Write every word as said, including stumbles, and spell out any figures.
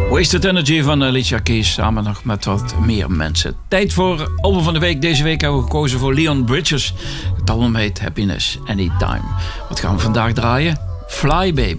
Wasted Energy van Alicia Keys samen nog met wat meer mensen. Tijd voor album van de week. Deze week hebben we gekozen voor Leon Bridges. Het album heet Happiness Anytime. Wat gaan we vandaag draaien? Fly Baby.